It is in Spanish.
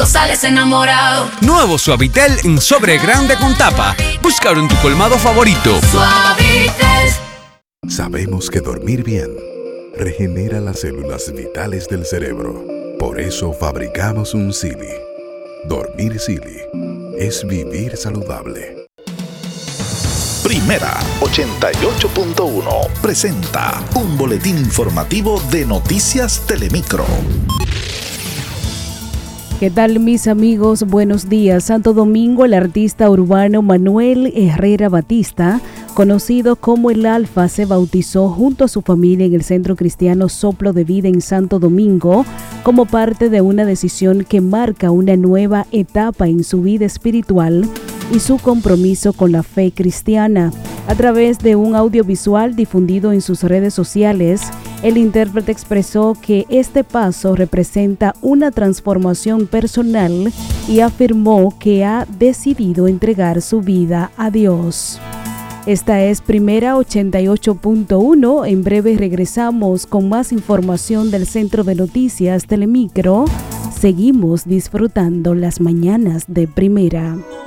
Sales enamorado. Nuevo Suavitel en sobre grande con tapa. Búscalo en tu colmado favorito. Suavitel. Sabemos que dormir bien regenera las células vitales del cerebro. Por eso fabricamos un Silly. Dormir Silly es vivir saludable. Primera 88.1 presenta un boletín informativo de Noticias Telemicro. ¿Qué tal, mis amigos? Buenos días. Santo Domingo, el artista urbano Manuel Herrera Batista, conocido como El Alfa, se bautizó junto a su familia en el Centro Cristiano Soplo de Vida en Santo Domingo como parte de una decisión que marca una nueva etapa en su vida espiritual y su compromiso con la fe cristiana. A través de un audiovisual difundido en sus redes sociales, el intérprete expresó que este paso representa una transformación personal y afirmó que ha decidido entregar su vida a Dios. Esta es Primera 88.1. En breve regresamos con más información del Centro de Noticias Telemicro. Seguimos disfrutando las mañanas de Primera.